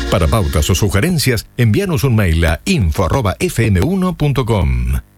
Para pautas o sugerencias, envíanos un mail a info@fm1.com.